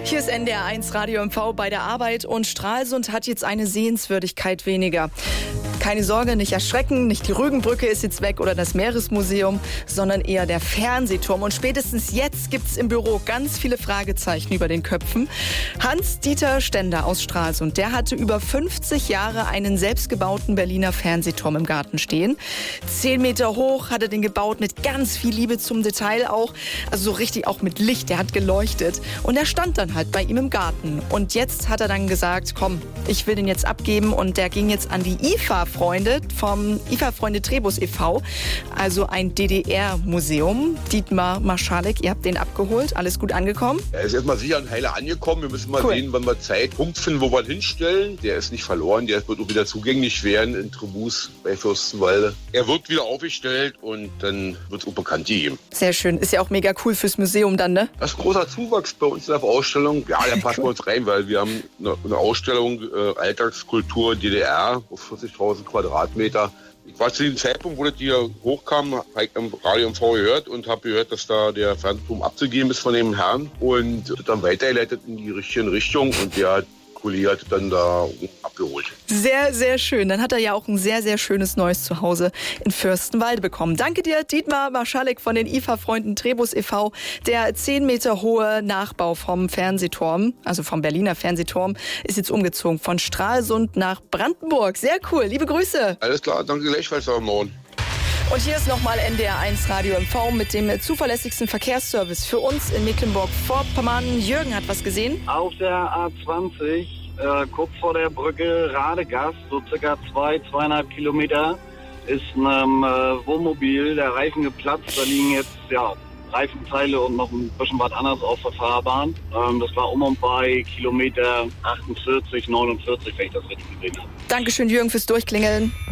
Hier ist NDR1 Radio MV bei der Arbeit und Stralsund hat jetzt eine Sehenswürdigkeit weniger. Keine Sorge, nicht erschrecken, nicht die Rügenbrücke ist jetzt weg oder das Meeresmuseum, sondern eher der Fernsehturm. Und spätestens jetzt gibt's im Büro ganz viele Fragezeichen über den Köpfen. Hans-Dieter Stender aus Stralsund, der hatte über 50 Jahre einen selbstgebauten Berliner Fernsehturm im Garten stehen. 10 Meter hoch hat er den gebaut, mit ganz viel Liebe zum Detail auch. Also so richtig auch mit Licht, der hat geleuchtet. Und er stand dann halt bei ihm im Garten. Und jetzt hat er dann gesagt, komm, ich will den jetzt abgeben. Und der ging jetzt an die IFA-Freunde vom IFA-Freunde Trebus e.V., also ein DDR-Museum. Dietmar Marschalek, ihr habt den abgeholt, alles gut angekommen? Er ist erstmal sicher und heile angekommen. Wir müssen mal sehen, wann wir Zeitpunkt finden, wo wir ihn hinstellen. Der ist nicht verloren, der wird auch wieder zugänglich werden in Trebus bei Fürstenwalde. Er wird wieder aufgestellt und dann wird es auch bekannt gegeben. Sehr schön, ist ja auch mega cool fürs Museum dann, ne? Das ist ein großer Zuwachs bei uns in der Ausstellung. Ja, der passt bei uns rein, weil wir haben eine Ausstellung Alltagskultur DDR auf 40.000 Quadratmeter. Ich war zu dem Zeitpunkt, wo das hier hochkam, habe ich am Radio MV gehört und habe gehört, dass da der Fernsehturm abzugeben ist von dem Herrn und das dann weitergeleitet in die richtige Richtung und der Kollege hat dann da abgeholt. Sehr, sehr schön. Dann hat er ja auch ein sehr, sehr schönes neues Zuhause in Fürstenwalde bekommen. Danke dir, Dietmar Marschalek von den IFA-Freunden Trebus e.V. Der 10 Meter hohe Nachbau vom Fernsehturm, also vom Berliner Fernsehturm, ist jetzt umgezogen von Stralsund nach Brandenburg. Sehr cool. Liebe Grüße. Alles klar, danke gleichfalls, Herr Morgen. Und hier ist nochmal NDR1 Radio MV mit dem zuverlässigsten Verkehrsservice für uns in Mecklenburg-Vorpommern. Jürgen hat was gesehen. Auf der A20, kurz vor der Brücke Radegast, so circa 2,5 Kilometer, ist ein Wohnmobil, der Reifen geplatzt. Da liegen jetzt Reifenteile und noch ein bisschen was anderes auf der Fahrbahn. Das war und bei Kilometer 48, 49, wenn ich das richtig gesehen habe. Dankeschön, Jürgen, fürs Durchklingeln.